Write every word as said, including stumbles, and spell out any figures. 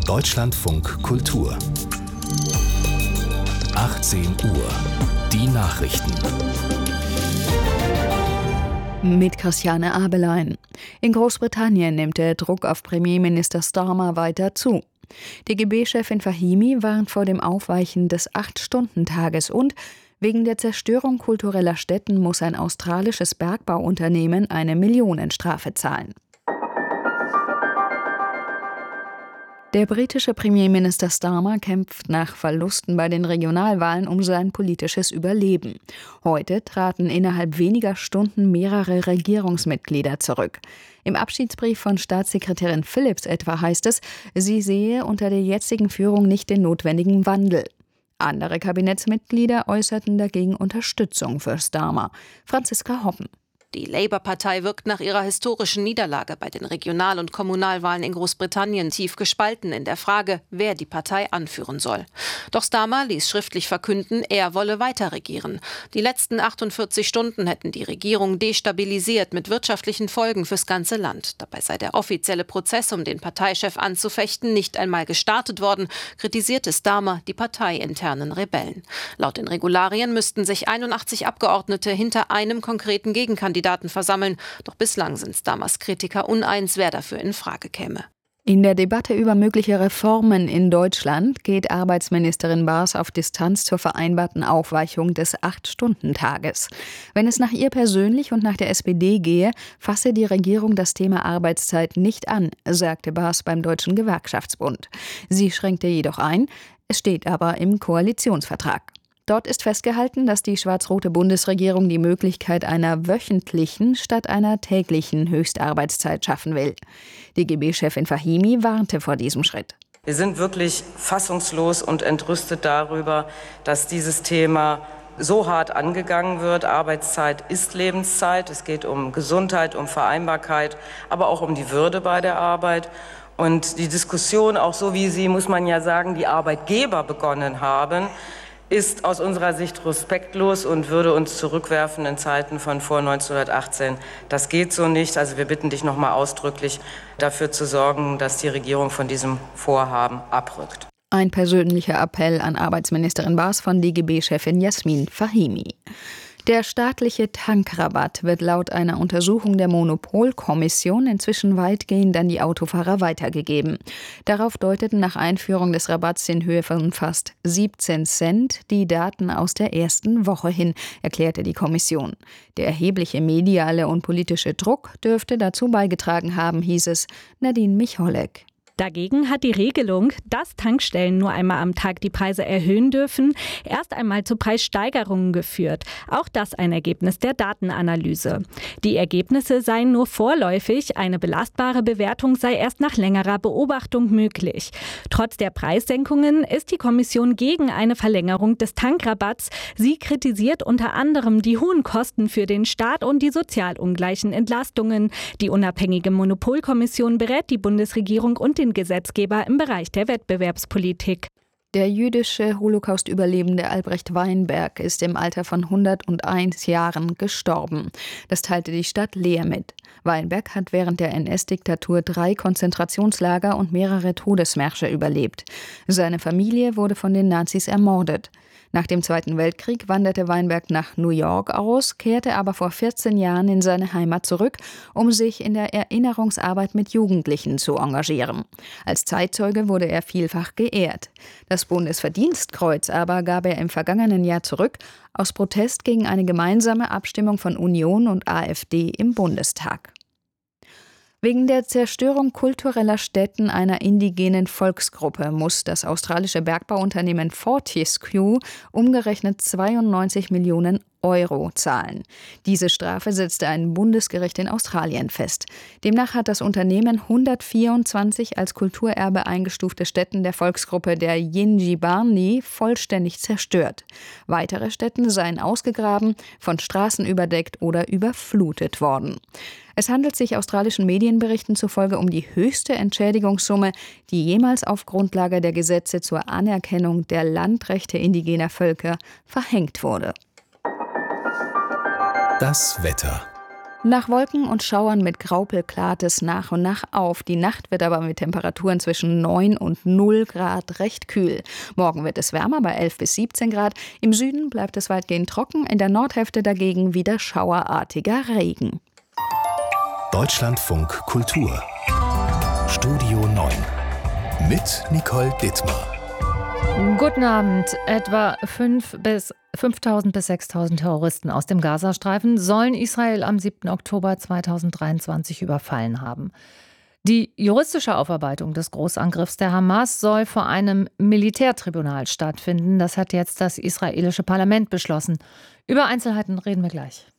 Deutschlandfunk Kultur. achtzehn Uhr. Die Nachrichten. Mit Christiane Abelein. In Großbritannien nimmt der Druck auf Premierminister Starmer weiter zu. D G B-Chefin Fahimi warnt vor dem Aufweichen des Acht-Stunden-Tages und wegen der Zerstörung kultureller Stätten muss ein australisches Bergbauunternehmen eine Millionenstrafe zahlen. Der britische Premierminister Starmer kämpft nach Verlusten bei den Regionalwahlen um sein politisches Überleben. Heute traten innerhalb weniger Stunden mehrere Regierungsmitglieder zurück. Im Abschiedsbrief von Staatssekretärin Phillips etwa heißt es, sie sehe unter der jetzigen Führung nicht den notwendigen Wandel. Andere Kabinettsmitglieder äußerten dagegen Unterstützung für Starmer. Franziska Hoppen. Die Labour-Partei wirkt nach ihrer historischen Niederlage bei den Regional- und Kommunalwahlen in Großbritannien tief gespalten in der Frage, wer die Partei anführen soll. Doch Starmer ließ schriftlich verkünden, er wolle weiter regieren. Die letzten achtundvierzig Stunden hätten die Regierung destabilisiert mit wirtschaftlichen Folgen fürs ganze Land. Dabei sei der offizielle Prozess, um den Parteichef anzufechten, nicht einmal gestartet worden, kritisierte Starmer die parteiinternen Rebellen. Laut den Regularien müssten sich einundachtzig Abgeordnete hinter einem konkreten Gegenkandidaten Kandidaten versammeln. Doch bislang sind Starmers Kritiker uneins, wer dafür in Frage käme. In der Debatte über mögliche Reformen in Deutschland geht Arbeitsministerin Baas auf Distanz zur vereinbarten Aufweichung des Acht-Stunden-Tages. Wenn es nach ihr persönlich und nach der S P D gehe, fasse die Regierung das Thema Arbeitszeit nicht an, sagte Baas beim Deutschen Gewerkschaftsbund. Sie schränkte jedoch ein, es steht aber im Koalitionsvertrag. Dort ist festgehalten, dass die schwarz-rote Bundesregierung die Möglichkeit einer wöchentlichen statt einer täglichen Höchstarbeitszeit schaffen will. D G B-Chefin Fahimi warnte vor diesem Schritt. Wir sind wirklich fassungslos und entrüstet darüber, dass dieses Thema so hart angegangen wird. Arbeitszeit ist Lebenszeit. Es geht um Gesundheit, um Vereinbarkeit, aber auch um die Würde bei der Arbeit. Und die Diskussion, auch so wie sie, muss man ja sagen, die Arbeitgeber begonnen haben, ist aus unserer Sicht respektlos und würde uns zurückwerfen in Zeiten von vor neunzehnhundertachtzehn. Das geht so nicht. Also wir bitten dich noch mal ausdrücklich dafür zu sorgen, dass die Regierung von diesem Vorhaben abrückt. Ein persönlicher Appell an Arbeitsministerin Baas von D G B-Chefin Jasmin Fahimi. Der staatliche Tankrabatt wird laut einer Untersuchung der Monopolkommission inzwischen weitgehend an die Autofahrer weitergegeben. Darauf deuteten nach Einführung des Rabatts in Höhe von fast siebzehn Cent die Daten aus der ersten Woche hin, erklärte die Kommission. Der erhebliche mediale und politische Druck dürfte dazu beigetragen haben, hieß es. Nadine Michalek. Dagegen hat die Regelung, dass Tankstellen nur einmal am Tag die Preise erhöhen dürfen, erst einmal zu Preissteigerungen geführt. Auch das ein Ergebnis der Datenanalyse. Die Ergebnisse seien nur vorläufig, eine belastbare Bewertung sei erst nach längerer Beobachtung möglich. Trotz der Preissenkungen ist die Kommission gegen eine Verlängerung des Tankrabatts. Sie kritisiert unter anderem die hohen Kosten für den Staat und die sozial ungleichen Entlastungen. Die unabhängige Monopolkommission berät die Bundesregierung und den Gesetzgeber im Bereich der Wettbewerbspolitik. Der jüdische Holocaust-Überlebende Albrecht Weinberg ist im Alter von hunderteins Jahren gestorben. Das teilte die Stadt Leer mit. Weinberg hat während der N S-Diktatur drei Konzentrationslager und mehrere Todesmärsche überlebt. Seine Familie wurde von den Nazis ermordet. Nach dem Zweiten Weltkrieg wanderte Weinberg nach New York aus, kehrte aber vor vierzehn Jahren in seine Heimat zurück, um sich in der Erinnerungsarbeit mit Jugendlichen zu engagieren. Als Zeitzeuge wurde er vielfach geehrt. Das Bundesverdienstkreuz aber gab er im vergangenen Jahr zurück, aus Protest gegen eine gemeinsame Abstimmung von Union und AfD im Bundestag. Wegen der Zerstörung kultureller Stätten einer indigenen Volksgruppe muss das australische Bergbauunternehmen Fortescue umgerechnet zweiundneunzig Millionen Euro zahlen. Diese Strafe setzte ein Bundesgericht in Australien fest. Demnach hat das Unternehmen hundertvierundzwanzig als Kulturerbe eingestufte Stätten der Volksgruppe der Yindjibarndi vollständig zerstört. Weitere Stätten seien ausgegraben, von Straßen überdeckt oder überflutet worden. Es handelt sich australischen Medienberichten zufolge um die höchste Entschädigungssumme, die jemals auf Grundlage der Gesetze zur Anerkennung der Landrechte indigener Völker verhängt wurde. Das Wetter. Nach Wolken und Schauern mit Graupel klart es nach und nach auf. Die Nacht wird aber mit Temperaturen zwischen neun und null Grad recht kühl. Morgen wird es wärmer bei elf bis siebzehn Grad. Im Süden bleibt es weitgehend trocken, in der Nordhälfte dagegen wieder schauerartiger Regen. Deutschlandfunk Kultur. Studio neun. Mit Nicole Dittmar. Guten Abend. Etwa fünftausend bis sechstausend Terroristen aus dem Gazastreifen sollen Israel am siebten Oktober zweitausenddreiundzwanzig überfallen haben. Die juristische Aufarbeitung des Großangriffs der Hamas soll vor einem Militärtribunal stattfinden. Das hat jetzt das israelische Parlament beschlossen. Über Einzelheiten reden wir gleich.